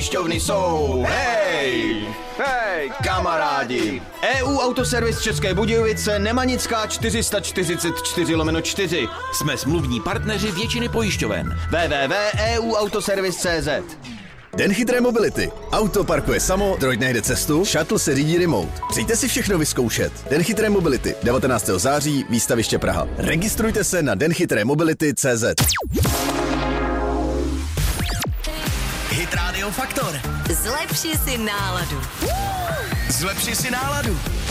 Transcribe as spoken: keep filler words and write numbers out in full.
Pojišťovny jsou, hej, hej, kamarádi. E U Autoservis České Budějovice, Nemanická čtyři sta čtyřicet čtyři lomeno čtyři. Jsme smluvní partneři většiny pojišťoven. w w w tečka e u autoservis tečka c z. Den chytré mobility. Auto parkuje samo, droid najde cestu, shuttle se řídí remote. Přijďte si všechno vyzkoušet. Den chytré mobility. devatenáctého září, výstaviště Praha. Registrujte se na den chytré mobility tečka c z. Hit Radio Faktor. Zlepši si náladu. Zlepši si náladu.